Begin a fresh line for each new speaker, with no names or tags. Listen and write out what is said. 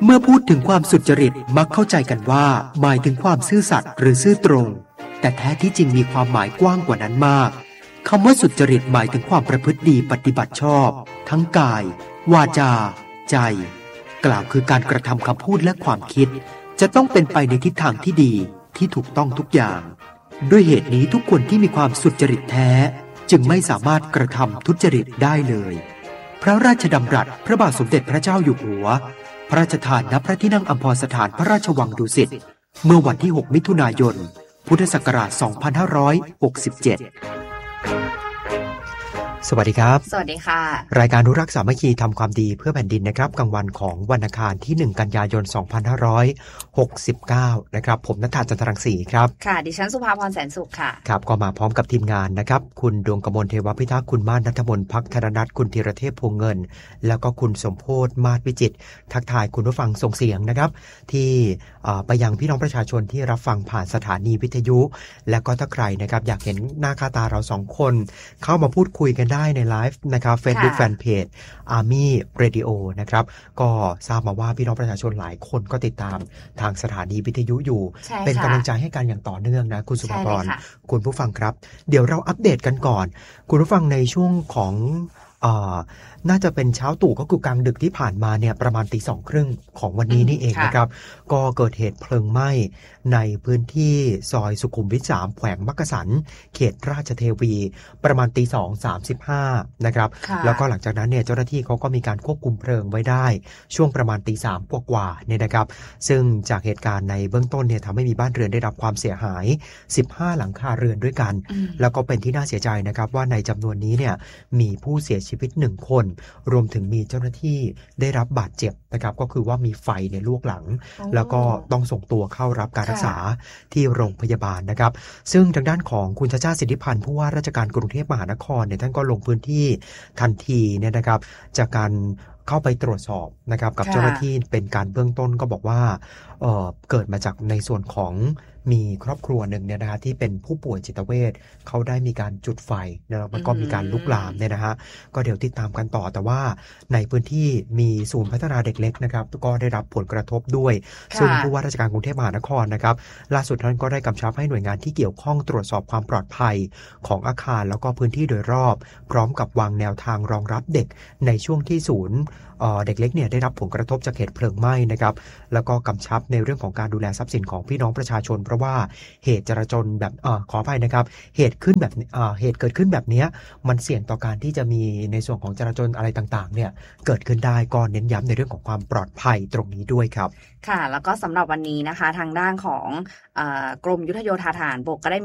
เมื่อพูดถึงความสุจริตมักเข้าใจกันว่าหมายถึงความซื่อสัตย์หรือซื่อตรงแต่แท้ที่จริงมีความหมายกว้างกว่านั้นมากคำว่าสุจริตหมายถึงความประพฤติดีปฏิบัติชอบทั้งกายวาจาใจกล่าวคือการกระทำคำพูดและความคิดจะต้องเป็นไปในทิศทางที่ดีที่ถูกต้องทุกอย่างด้วยเหตุนี้ทุกคนที่มีความสุจริตแท้จึงไม่สามารถกระทำทุจริตได้เลยพระราชดำรัสพระบาทสมเด็จพระเจ้าอยู่หัวพระราชทานณพระที่นั่งอัมพรสถานพระราชวังดุสิตเมื่อวันที่ 6 มิถุนายน พุทธศักราช 2567สวัสดีครับ
สวัสดีค่ะ
รายการรู้รักสามัคคีทำความดีเพื่อแผ่นดินนะครับกลางวันของวันอังคารที่1กันยายน2569นะครับผมณัฐ จันทรังสีครับ
ค่ะดิฉันสุภาพรแสนสุขค่ะ
ครับก็มาพร้อมกับทีมงานนะครับคุณดวงกมลเทวพิทักษ์คุณมาศณัฐมนต์ภักธรนัทคุณธีรเทพพวงเงินแล้วก็คุณสมโพธิ์มาศวิจิตรทักทายคุณผู้ฟังส่งเสียงนะครับที่ไปยังพี่น้องประชาชนที่รับฟังผ่านสถานีวิทยุและก็ถ้าใครนะครับอยากเห็นหน้าค่าตาเรา2คนเข้ามาพูดคุยกันได้ในไลฟ์นะครับ Facebook Fanpage Army Radio นะครับก็ทราบมาว่าพี่น้องประชาชนหลายคนก็ติดตามทางสถานีวิทยุอยู่เป็นกำลังใจให้กันอย่างต่อเนื่องนะคุณสุภาพรคุณผู้ฟังครับเดี๋ยวเราอัปเดตกันก่อนคุณผู้ฟังในช่วงของน่าจะเป็นเช้าตู่ก็คือกลางดึกที่ผ่านมาเนี่ยประมาณ 2:30 น.ของวันนี้นี่เองนะครับก็เกิดเหตุเพลิงไหม้ในพื้นที่ซอยสุขุมวิท 3แขวงมักกะสันเขตราชเทวีประมาณ 2:35 นะครับแล้วก็หลังจากนั้นเนี่ยเจ้าหน้าที่เขาก็มีการควบคุมเพลิงไว้ได้ช่วงประมาณ 3:00 น.กว่าๆเนี่ยนะครับซึ่งจากเหตุการณ์ในเบื้องต้นเนี่ยทำให้มีบ้านเรือนได้รับความเสียหาย15หลังคาเรือนด้วยกันแล้วก็เป็นที่น่าเสียใจนะครับว่าในจำนวนนี้เนี่ยมีผู้เสียชีวิต1คนรวมถึงมีเจ้าหน้าที่ได้รับบาดเจ็บนะครับก็คือว่ามีไฟในลวกหลังแล้วก็ต้องส่งตัวเข้ารับการรักษาที่โรงพยาบาลนะครับซึ่งทางด้านของคุณชาชาติสิทธิพันธ์ผู้ว่าราชการกรุงเทพมหานครเนี่ยท่านก็ลงพื้นที่ทันทีเนี่ยนะครับจากการเข้าไปตรวจสอบนะครับกับเจ้าหน้าที่เป็นการเบื้องต้นก็บอกว่าเกิดมาจากในส่วนของมีครอบครัวหนึ่งเนี่ยนะฮะที่เป็นผู้ป่วยจิตเวชเขาได้มีการจุดไฟแล้วมันก็มีการลุกลามเนี่ยนะฮะก็เดี๋ยวติดตามกันต่อแต่ว่าในพื้นที่มีศูนย์พัฒนาเด็กเล็กนะครับก็ได้รับผลกระทบด้วยซึ่งผู้ว่าราชการกรุงเทพมหานครนะครับล่าสุดท่านก็ได้กำชับให้หน่วยงานที่เกี่ยวข้องตรวจสอบความปลอดภัยของอาคารแล้วก็พื้นที่โดยรอบพร้อมกับวางแนวทางรองรับเด็กในช่วงที่ศูนย์เด็กเล็กเนี่ยได้รับผลกระทบจากเหตุเพลิงไหม้นะครับแล้วก็กำชับในเรื่องของการดูแลทรัพย์สินของพี่น้องประชาชนเพราะว่าเหตุจราจรแบบขออภัยนะครับเหตุเกิดขึ้นแบบนี้มันเสี่ยงต่อการที่จะมีในส่วนของจราจรอะไรต่างๆเนี่ยเกิดขึ้นได้ก็เน้นย้ำในเรื่องของความปลอดภัยตรงนี้ด้วยครับ
ค่ะแล้วก็สำหรับวันนี้นะคะทางด้านของกรมยุทธโยธาทหารบกก็ได้